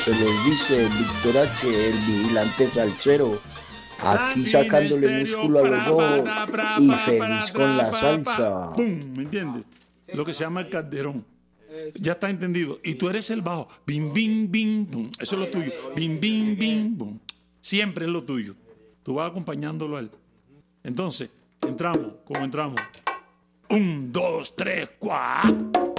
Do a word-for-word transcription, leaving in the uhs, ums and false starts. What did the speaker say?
Se los dice Víctor H, el vigilante salsero, aquí sacándole músculo a los ojos y feliz con la salsa. ¡Pum! ¿Me entiendes? Lo que se llama el calderón. Ya está entendido. Y tú eres el bajo. Bim, bim, bim, bum. Eso es lo tuyo. Bim, bim, bim, bum. Siempre es lo tuyo. Tú vas acompañándolo a él. Entonces, entramos, como entramos. Un, dos, tres, cuatro.